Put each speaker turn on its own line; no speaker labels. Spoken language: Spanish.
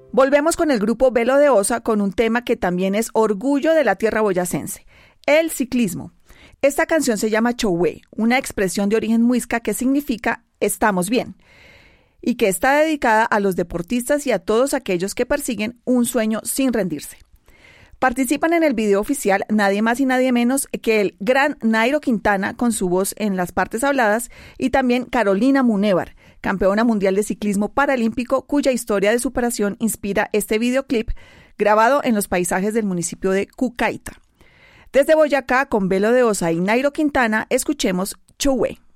Volvemos con el grupo Velo de Osa con un tema que también es orgullo de la tierra boyacense, el ciclismo. Esta canción se llama Chowé, una expresión de origen muisca que significa estamos bien, y que está dedicada a los deportistas y a todos aquellos que persiguen un sueño sin rendirse. Participan en el video oficial nadie más y nadie menos que el gran Nairo Quintana con su voz en las partes habladas y también Carolina Munévar, campeona mundial de ciclismo paralímpico cuya historia de superación inspira este videoclip grabado en los paisajes del municipio de Cucaita. Desde Boyacá, con Velo de Osa y Nairo Quintana, escuchemos Chowé.